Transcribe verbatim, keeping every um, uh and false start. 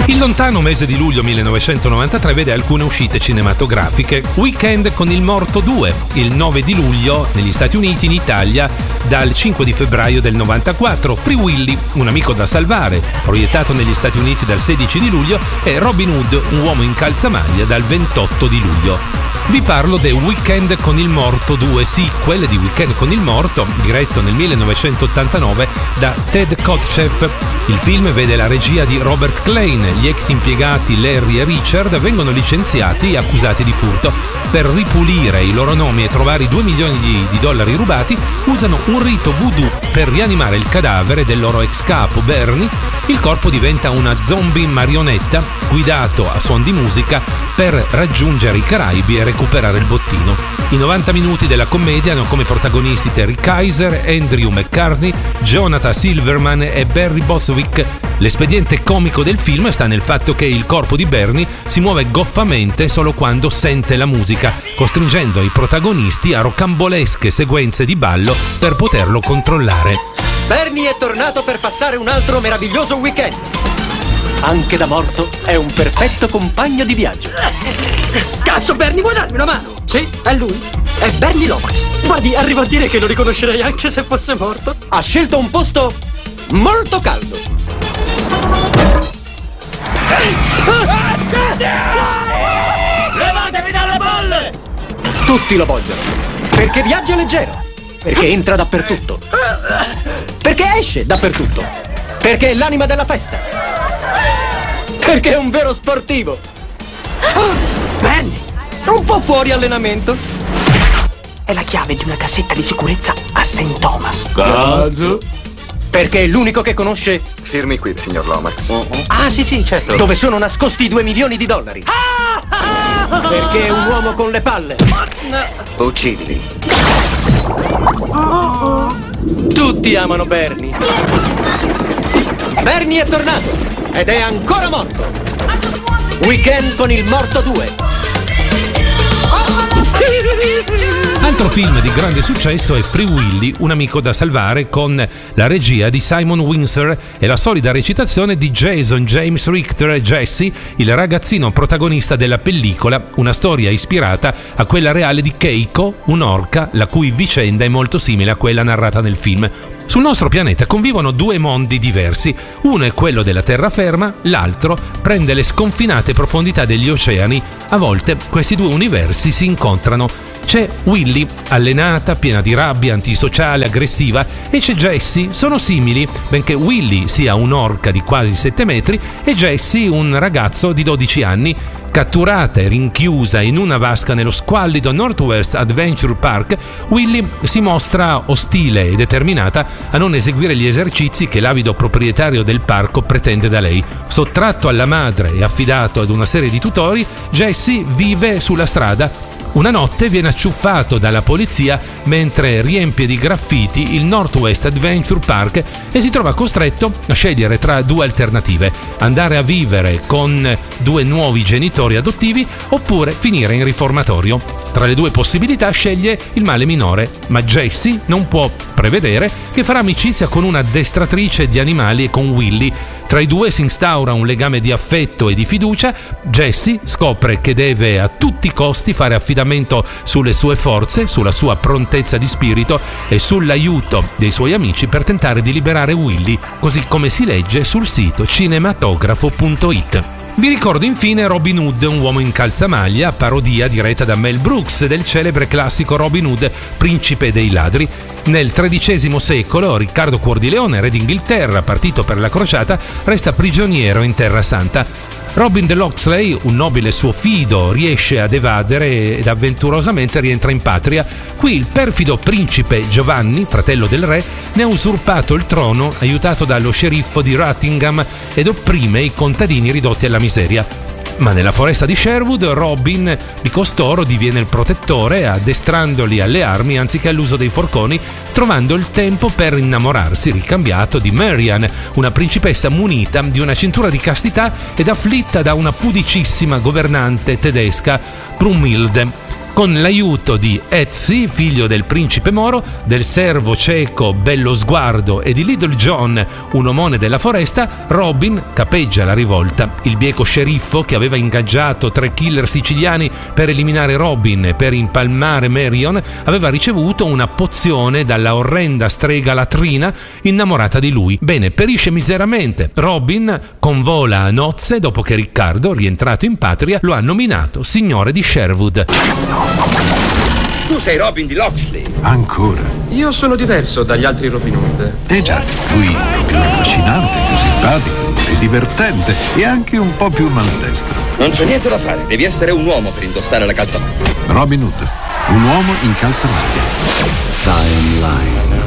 Il lontano mese di luglio millenovecentonovantatré vede alcune uscite cinematografiche. Weekend con il Morto due, il nove di luglio negli Stati Uniti, in Italia dal cinque di febbraio del novantaquattro. Free Willy, un amico da salvare, proiettato negli Stati Uniti dal sedici di luglio, e Robin Hood, un uomo in calzamaglia, dal ventotto di luglio. Vi parlo del Weekend con il Morto due, sequel di Weekend con il Morto, diretto nel millenovecentottantanove da Ted Kotcheff. Il film vede la regia di Robert Klein. Gli ex impiegati Larry e Richard vengono licenziati e accusati di furto. Per ripulire i loro nomi e trovare i due milioni di, di dollari rubati, usano un rito voodoo per rianimare il cadavere del loro ex capo Bernie. Il corpo diventa una zombie marionetta, guidato a suon di musica per raggiungere i Caraibi e recuperare il bottino. I novanta minuti della commedia hanno come protagonisti Terry Kaiser, Andrew McCartney, Jonathan Silverman e Barry Bostwick. L'espediente comico del film sta nel fatto che il corpo di Bernie si muove goffamente solo quando sente la musica, costringendo i protagonisti a rocambolesche sequenze di ballo per poterlo controllare. Bernie è tornato per passare un altro meraviglioso weekend. Anche da morto è un perfetto compagno di viaggio. Cazzo, Bernie, vuoi darmi una mano? Sì, È lui? È Bernie Lomax. Guardi, arrivo a dire che lo riconoscerei anche se fosse morto. ha scelto un posto molto caldo. Levatevi dalle bolle! Tutti lo vogliono. Perché viaggia leggero. Perché entra dappertutto. Perché esce dappertutto. Perché è l'anima della festa. Perché è un vero sportivo. Bernie! Un po' fuori allenamento. È la chiave di una cassetta di sicurezza a Saint Thomas. Cazzo. Perché è l'unico che conosce. Firmi qui, signor Lomax. Ah, sì, sì, certo. Dove sono nascosti i due milioni di dollari. Perché è un uomo con le palle. Uccidili. Tutti amano Bernie. Bernie è tornato ed è ancora morto. Weekend con il Morto due. Altro film di grande successo è Free Willy, un amico da salvare, con la regia di Simon Windsor e la solida recitazione di Jason James Richter, Jesse, il ragazzino protagonista della pellicola, una storia ispirata a quella reale di Keiko, un'orca la cui vicenda è molto simile a quella narrata nel film. Sul nostro pianeta convivono due mondi diversi, uno è quello della terraferma, l'altro prende le sconfinate profondità degli oceani. A volte questi due universi si incontrano. C'è Willy, allenata, piena di rabbia, antisociale, aggressiva, e c'è Jessie, sono simili, benché Willy sia un'orca di quasi sette metri e Jessie un ragazzo di dodici anni. Catturata e rinchiusa in una vasca nello squallido Northwest Adventure Park, Willy si mostra ostile e determinata a non eseguire gli esercizi che l'avido proprietario del parco pretende da lei. Sottratto alla madre e affidato ad una serie di tutori, Jessie vive sulla strada. Una notte viene acciuffato dalla polizia mentre riempie di graffiti il Northwest Adventure Park e si trova costretto a scegliere tra due alternative: andare a vivere con due nuovi genitori adottivi oppure finire in riformatorio. Tra le due possibilità sceglie il male minore, ma Jessie non può prevedere che farà amicizia con un'addestratrice di animali e con Willy. Tra i due si instaura un legame di affetto e di fiducia. Jessie scopre che deve a tutti i costi fare affidamento sulle sue forze, sulla sua prontezza di spirito e sull'aiuto dei suoi amici per tentare di liberare Willy, così come si legge sul sito cinematografo punto it. Vi ricordo infine Robin Hood, un uomo in calzamaglia, parodia diretta da Mel Brooks del celebre classico Robin Hood, principe dei ladri. Nel tredicesimo secolo Riccardo Cuor di Leone, re d'Inghilterra, partito per la crociata, resta prigioniero in Terra Santa. Robin de Locksley, un nobile suo fido, riesce ad evadere ed avventurosamente rientra in patria. Qui il perfido principe Giovanni, fratello del re, ne ha usurpato il trono, aiutato dallo sceriffo di Ruttingham, ed opprime i contadini ridotti alla miseria. Ma nella foresta di Sherwood Robin di costoro diviene il protettore, addestrandoli alle armi anziché all'uso dei forconi, trovando il tempo per innamorarsi, ricambiato, di Marian, una principessa munita di una cintura di castità ed afflitta da una pudicissima governante tedesca, Brunhilde. Con l'aiuto di Ezzi, figlio del principe moro, del servo cieco Bello Sguardo e di Little John, un omone della foresta, Robin capeggia la rivolta. Il bieco sceriffo, che aveva ingaggiato tre killer siciliani per eliminare Robin e per impalmare Marion, aveva ricevuto una pozione dalla orrenda strega latrina innamorata di lui. Bene, perisce miseramente. Robin convola a nozze dopo che Riccardo, rientrato in patria, lo ha nominato signore di Sherwood. Tu sei Robin di Locksley. Ancora? Io sono diverso dagli altri Robin Hood. Eh già, lui è più affascinante, più simpatico, più divertente e anche un po' più maldestro. Non c'è niente da fare, devi essere un uomo per indossare la calzamaglia. Robin Hood, un uomo in calzamaglia. Timeline.